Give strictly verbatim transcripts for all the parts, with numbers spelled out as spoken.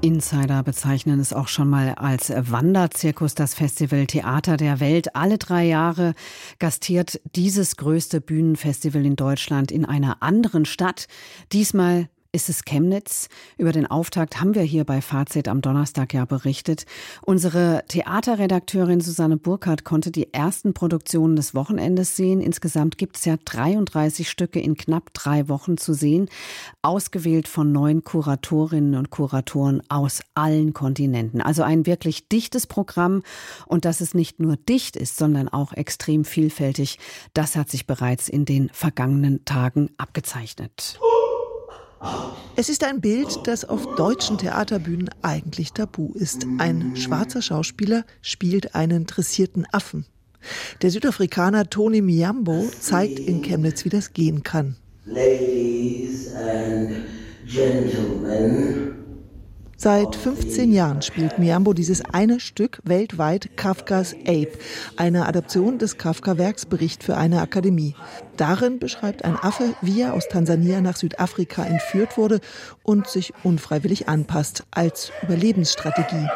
Insider bezeichnen es auch schon mal als Wanderzirkus, das Festival Theater der Welt. Alle drei Jahre gastiert dieses größte Bühnenfestival in Deutschland in einer anderen Stadt. Diesmal ist es Chemnitz. Über den Auftakt haben wir hier bei Fazit am Donnerstag ja berichtet. Unsere Theaterredakteurin Susanne Burkhardt konnte die ersten Produktionen des Wochenendes sehen. Insgesamt gibt es ja dreiunddreißig Stücke in knapp drei Wochen zu sehen, ausgewählt von neun Kuratorinnen und Kuratoren aus allen Kontinenten. Also ein wirklich dichtes Programm. Und dass es nicht nur dicht ist, sondern auch extrem vielfältig, das hat sich bereits in den vergangenen Tagen abgezeichnet. Es ist ein Bild, das auf deutschen Theaterbühnen eigentlich tabu ist. Ein schwarzer Schauspieler spielt einen dressierten Affen. Der Südafrikaner Tony Miyambo zeigt in Chemnitz, wie das gehen kann. Ladies and Gentlemen. Seit fünfzehn Jahren spielt Miyambo dieses eine Stück weltweit, Kafkas Ape, eine Adaption des Kafka-Werks Bericht für eine Akademie. Darin beschreibt ein Affe, wie er aus Tansania nach Südafrika entführt wurde und sich unfreiwillig anpasst, als Überlebensstrategie.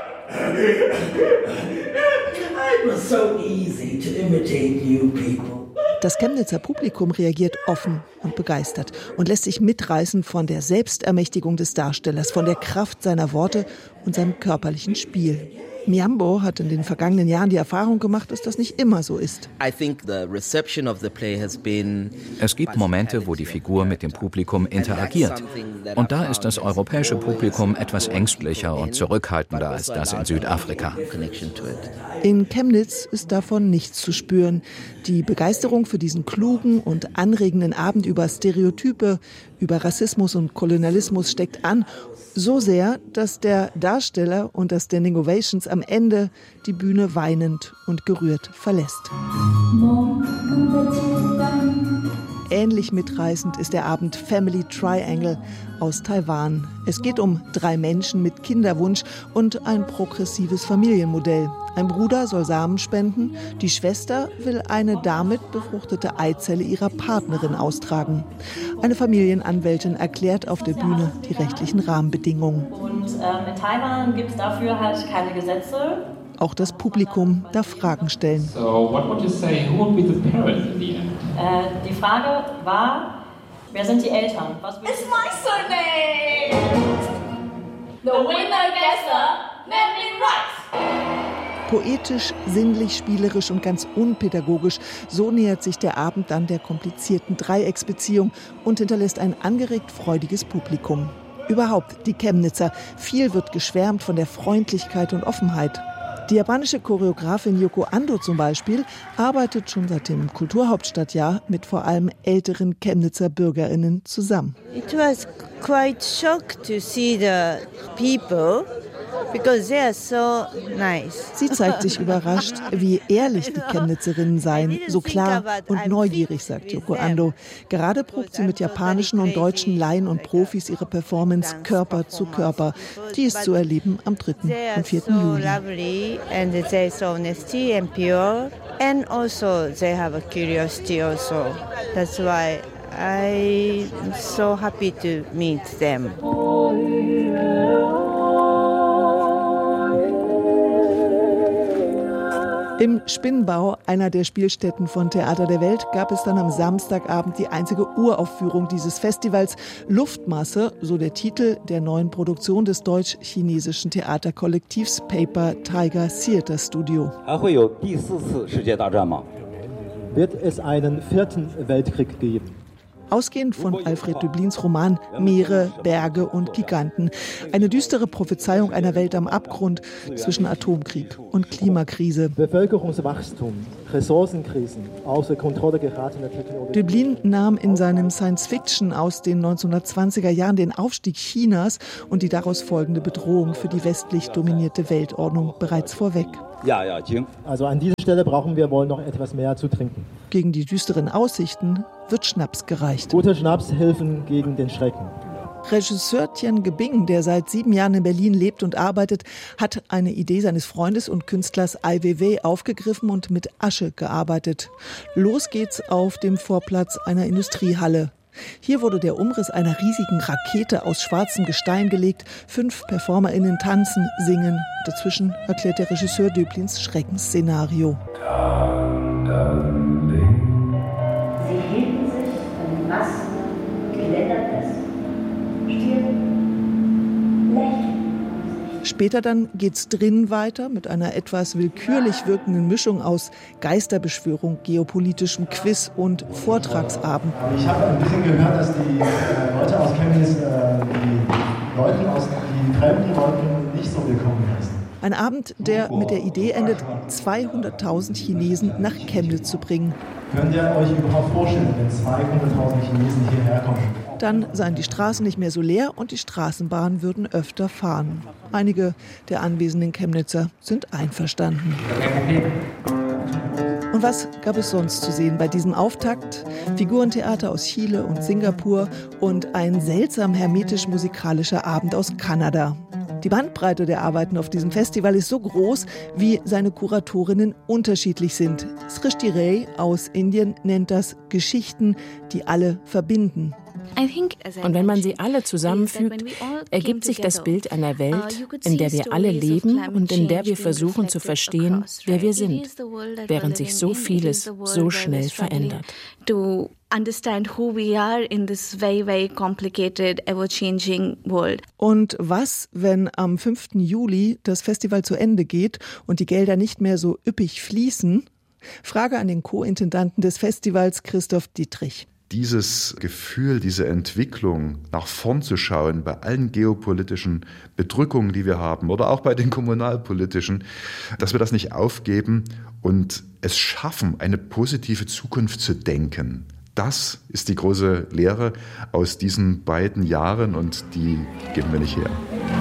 It was so easy to imitate new people. Das Chemnitzer Publikum reagiert offen und begeistert und lässt sich mitreißen von der Selbstermächtigung des Darstellers, von der Kraft seiner Worte und seinem körperlichen Spiel. Miyambo hat in den vergangenen Jahren die Erfahrung gemacht, dass das nicht immer so ist. Es gibt Momente, wo die Figur mit dem Publikum interagiert. Und da ist das europäische Publikum etwas ängstlicher und zurückhaltender als das in Südafrika. In Chemnitz ist davon nichts zu spüren. Die Begeisterung für diesen klugen und anregenden Abend über Stereotype, über Rassismus und Kolonialismus steckt an. So sehr, dass der Darsteller unter Standing Ovations am Ende die Bühne weinend und gerührt verlässt. Ähnlich mitreißend ist der Abend Family Triangle aus Taiwan. Es geht um drei Menschen mit Kinderwunsch und ein progressives Familienmodell. Ein Bruder soll Samen spenden, die Schwester will eine damit befruchtete Eizelle ihrer Partnerin austragen. Eine Familienanwältin erklärt auf der Bühne die rechtlichen Rahmenbedingungen. Und äh, in Taiwan gibt es dafür halt keine Gesetze. Auch das Publikum darf Fragen stellen. So, what would you say, who would be the parent in the end? Äh, die Frage war, wer sind die Eltern? Was It's my surname! The winner gets a naming rights! Poetisch, sinnlich, spielerisch und ganz unpädagogisch, so nähert sich der Abend dann der komplizierten Dreiecksbeziehung und hinterlässt ein angeregt freudiges Publikum. Überhaupt die Chemnitzer, viel wird geschwärmt von der Freundlichkeit und Offenheit. Die japanische Choreografin Yoko Ando zum Beispiel arbeitet schon seit dem Kulturhauptstadtjahr mit vor allem älteren Chemnitzer BürgerInnen zusammen. It was quite shocked to see the people. Because they are so nice. Sie zeigt sich überrascht, wie ehrlich die Chemnitzerinnen seien, so klar und neugierig, sagt Yoko Ando. Gerade probt sie mit japanischen und deutschen Laien und Profis ihre Performance Körper zu Körper. Die ist zu erleben am dritten und vierten Juli. And they are so honesty and pure, and also they have a curiosity also. That's why I'm so happy to meet them. Im Spinnbau, einer der Spielstätten von Theater der Welt, gab es dann am Samstagabend die einzige Uraufführung dieses Festivals. Luftmasse, so der Titel der neuen Produktion des deutsch-chinesischen Theaterkollektivs Paper Tiger Theater Studio. Wird es einen vierten Weltkrieg geben? Ausgehend von Alfred Döblins Roman Meere, Berge und Giganten. Eine düstere Prophezeiung einer Welt am Abgrund zwischen Atomkrieg und Klimakrise. Bevölkerungswachstum, Ressourcenkrisen, außer Kontrolle geratene Technologie. Döblin nahm in seinem Science-Fiction aus den neunzehnhundertzwanziger Jahren den Aufstieg Chinas und die daraus folgende Bedrohung für die westlich dominierte Weltordnung bereits vorweg. Ja, ja, also an dieser Stelle brauchen wir wohl noch etwas mehr zu trinken. Gegen die düsteren Aussichten wird Schnaps gereicht. Gute Schnapshilfen gegen den Schrecken. Regisseur Tian Gebing, der seit sieben Jahren in Berlin lebt und arbeitet, hat eine Idee seines Freundes und Künstlers Ai Weiwei aufgegriffen und mit Asche gearbeitet. Los geht's auf dem Vorplatz einer Industriehalle. Hier wurde der Umriss einer riesigen Rakete aus schwarzem Gestein gelegt. Fünf PerformerInnen tanzen, singen. Dazwischen erklärt der Regisseur Döblins Schreckensszenario. Sie hielten sich an den Masten, Geländer fest, still, lächeln. Später dann geht's drin weiter mit einer etwas willkürlich wirkenden Mischung aus Geisterbeschwörung, geopolitischem Quiz und Vortragsabend. Ich habe ein bisschen gehört, dass die äh, Leute aus Chemnitz äh, die Leute aus die fremden Leute nicht so willkommen heißen. Ein Abend, der mit der Idee endet, zweihunderttausend Chinesen nach Chemnitz zu bringen. Könnt ihr euch überhaupt vorstellen, wenn zweihunderttausend Chinesen hierher kommen? Dann seien die Straßen nicht mehr so leer und die Straßenbahnen würden öfter fahren. Einige der anwesenden Chemnitzer sind einverstanden. Und was gab es sonst zu sehen bei diesem Auftakt? Figurentheater aus Chile und Singapur und ein seltsam hermetisch-musikalischer Abend aus Kanada. Die Bandbreite der Arbeiten auf diesem Festival ist so groß, wie seine Kuratorinnen unterschiedlich sind. Srishti Ray aus Indien nennt das Geschichten, die alle verbinden. Und wenn man sie alle zusammenfügt, ergibt sich das Bild einer Welt, in der wir alle leben und in der wir versuchen zu verstehen, wer wir sind, während sich so vieles so schnell verändert. Understand who we are in this very, very complicated, ever-changing world. Und was, wenn am fünften Juli das Festival zu Ende geht und die Gelder nicht mehr so üppig fließen? Frage an den Co-Intendanten des Festivals, Christoph Dietrich. Dieses Gefühl, diese Entwicklung, nach vorn zu schauen, bei allen geopolitischen Bedrückungen, die wir haben, oder auch bei den kommunalpolitischen, dass wir das nicht aufgeben und es schaffen, eine positive Zukunft zu denken. Das ist die große Lehre aus diesen beiden Jahren und die geben wir nicht her.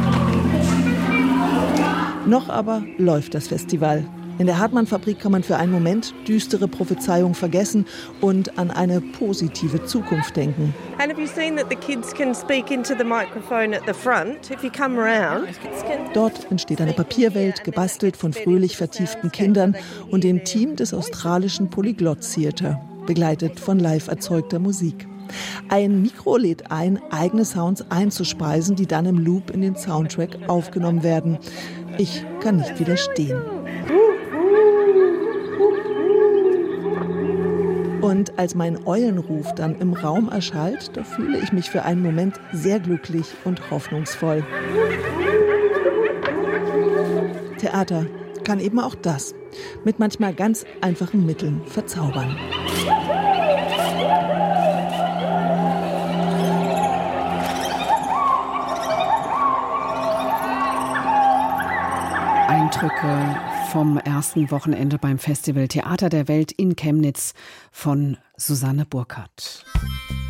Noch aber läuft das Festival. In der Hartmann-Fabrik kann man für einen Moment düstere Prophezeiungen vergessen und an eine positive Zukunft denken. Dort entsteht eine Papierwelt, gebastelt von fröhlich vertieften Kindern und dem Team des australischen Polyglot Theatre, begleitet von live erzeugter Musik. Ein Mikro lädt ein, eigene Sounds einzuspeisen, die dann im Loop in den Soundtrack aufgenommen werden. Ich kann nicht widerstehen. Und als mein Eulenruf dann im Raum erschallt, da fühle ich mich für einen Moment sehr glücklich und hoffnungsvoll. Theater kann eben auch das, mit manchmal ganz einfachen Mitteln verzaubern. Eindrücke vom ersten Wochenende beim Festival Theater der Welt in Chemnitz von Susanne Burkhardt.